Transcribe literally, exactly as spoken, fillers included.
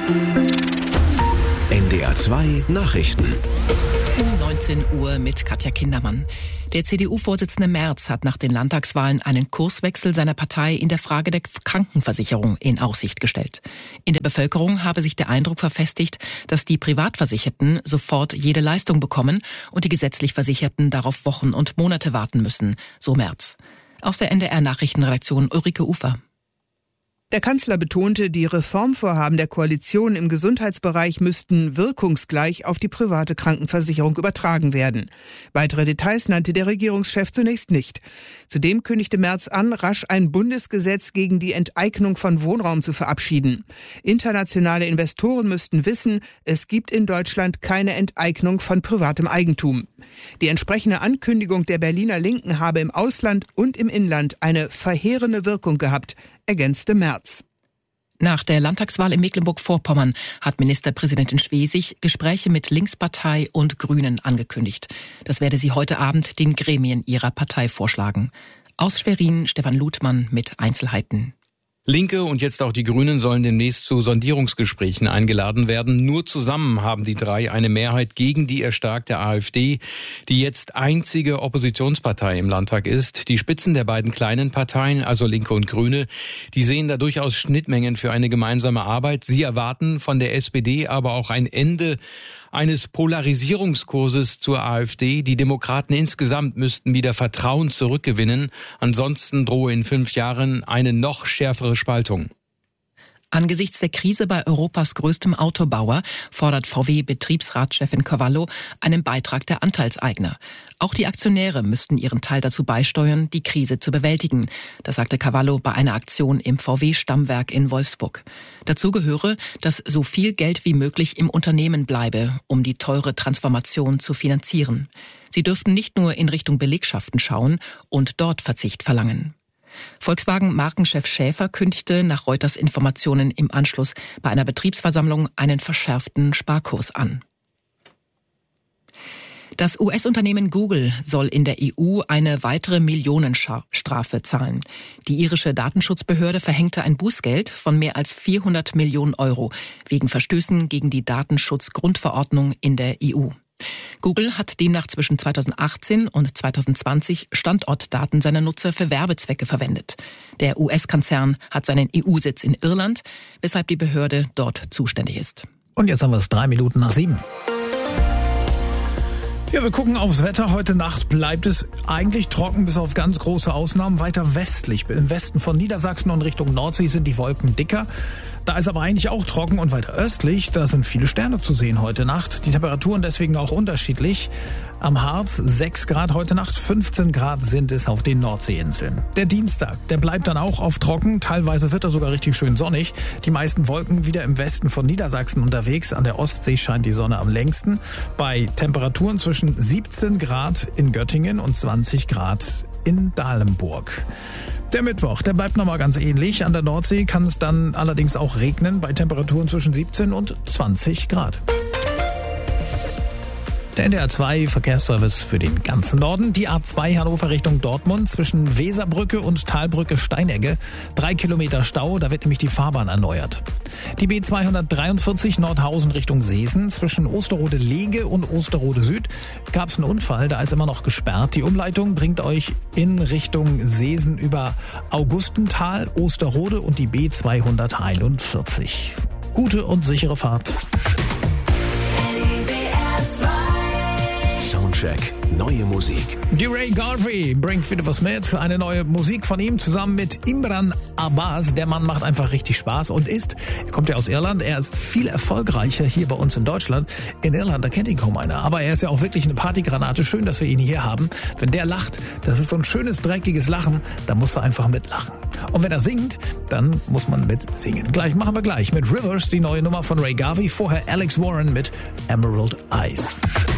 N D R zwei Nachrichten. Um neunzehn Uhr mit Katja Kindermann. Der C D U-Vorsitzende Merz hat nach den Landtagswahlen einen Kurswechsel seiner Partei in der Frage der Krankenversicherung in Aussicht gestellt. In der Bevölkerung habe sich der Eindruck verfestigt, dass die Privatversicherten sofort jede Leistung bekommen und die gesetzlich Versicherten darauf Wochen und Monate warten müssen, so Merz. Aus der N D R-Nachrichtenredaktion Ulrike Ufer. Der Kanzler betonte, die Reformvorhaben der Koalition im Gesundheitsbereich müssten wirkungsgleich auf die private Krankenversicherung übertragen werden. Weitere Details nannte der Regierungschef zunächst nicht. Zudem kündigte Merz an, rasch ein Bundesgesetz gegen die Enteignung von Wohnraum zu verabschieden. Internationale Investoren müssten wissen, es gibt in Deutschland keine Enteignung von privatem Eigentum. Die entsprechende Ankündigung der Berliner Linken habe im Ausland und im Inland eine verheerende Wirkung gehabt, ergänzte Merz. Nach der Landtagswahl in Mecklenburg-Vorpommern hat Ministerpräsidentin Schwesig Gespräche mit Linkspartei und Grünen angekündigt. Das werde sie heute Abend den Gremien ihrer Partei vorschlagen. Aus Schwerin Stefan Ludmann mit Einzelheiten. Linke und jetzt auch die Grünen sollen demnächst zu Sondierungsgesprächen eingeladen werden. Nur zusammen haben die drei eine Mehrheit gegen die erstarkte AfD, die jetzt einzige Oppositionspartei im Landtag ist. Die Spitzen der beiden kleinen Parteien, also Linke und Grüne, die sehen da durchaus Schnittmengen für eine gemeinsame Arbeit. Sie erwarten von der S P D aber auch ein Ende eines Polarisierungskurses zur AfD. Die Demokraten insgesamt müssten wieder Vertrauen zurückgewinnen. Ansonsten drohe in fünf Jahren eine noch schärfere Spaltung. Angesichts der Krise bei Europas größtem Autobauer fordert V W-Betriebsratschefin Cavallo einen Beitrag der Anteilseigner. Auch die Aktionäre müssten ihren Teil dazu beisteuern, die Krise zu bewältigen. Das sagte Cavallo bei einer Aktion im V W-Stammwerk in Wolfsburg. Dazu gehöre, dass so viel Geld wie möglich im Unternehmen bleibe, um die teure Transformation zu finanzieren. Sie dürften nicht nur in Richtung Belegschaften schauen und dort Verzicht verlangen. Volkswagen-Markenchef Schäfer kündigte nach Reuters Informationen im Anschluss bei einer Betriebsversammlung einen verschärften Sparkurs an. Das U S-Unternehmen Google soll in der E U eine weitere Millionenstrafe zahlen. Die irische Datenschutzbehörde verhängte ein Bußgeld von mehr als vierhundert Millionen Euro wegen Verstößen gegen die Datenschutzgrundverordnung in der E U. Google hat demnach zwischen zweitausendachtzehn und zweitausendzwanzig Standortdaten seiner Nutzer für Werbezwecke verwendet. Der U S-Konzern hat seinen E U-Sitz in Irland, weshalb die Behörde dort zuständig ist. Und jetzt haben wir es drei Minuten nach sieben. Ja, wir gucken aufs Wetter. Heute Nacht bleibt es eigentlich trocken, bis auf ganz große Ausnahmen. Weiter westlich, im Westen von Niedersachsen und Richtung Nordsee sind die Wolken dicker. Da ist aber eigentlich auch trocken und weiter östlich, da sind viele Sterne zu sehen heute Nacht. Die Temperaturen deswegen auch unterschiedlich. Am Harz sechs Grad heute Nacht, fünfzehn Grad sind es auf den Nordseeinseln. Der Dienstag, der bleibt dann auch auf trocken, teilweise wird er sogar richtig schön sonnig. Die meisten Wolken wieder im Westen von Niedersachsen unterwegs, an der Ostsee scheint die Sonne am längsten. Bei Temperaturen zwischen siebzehn Grad in Göttingen und zwanzig Grad in Dahlenburg. Der Mittwoch, der bleibt nochmal ganz ähnlich. An der Nordsee kann es dann allerdings auch regnen bei Temperaturen zwischen siebzehn und zwanzig Grad. Der N D R zwei Verkehrsservice für den ganzen Norden. Die A zwei Hannover Richtung Dortmund zwischen Weserbrücke und Talbrücke Steinegge. Drei Kilometer Stau, da wird nämlich die Fahrbahn erneuert. Die B zweihundertdreiundvierzig Nordhausen Richtung Seesen. Zwischen Osterode Lege und Osterode Süd gab es einen Unfall, da ist immer noch gesperrt. Die Umleitung bringt euch in Richtung Seesen über Augustental, Osterode und die B zweihunderteinundvierzig. Gute und sichere Fahrt. Soundcheck. Neue Musik. Die Ray Garvey bringt wieder was mit. Eine neue Musik von ihm zusammen mit Imran Abbas. Der Mann macht einfach richtig Spaß und ist, er kommt ja aus Irland, er ist viel erfolgreicher hier bei uns in Deutschland. In Irland, da kennt ihn kaum einer. Aber er ist ja auch wirklich eine Partygranate. Schön, dass wir ihn hier haben. Wenn der lacht, das ist so ein schönes, dreckiges Lachen, da musst du einfach mitlachen. Und wenn er singt, dann muss man mit singen. Gleich machen wir gleich mit Rivers, die neue Nummer von Ray Garvey. Vorher Alex Warren mit Emerald Eyes.